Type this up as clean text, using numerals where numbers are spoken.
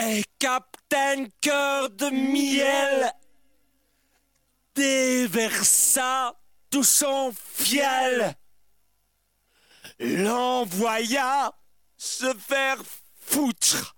Et Captain Cœur de Miel déversa tout son fiel, l'envoya se faire foutre.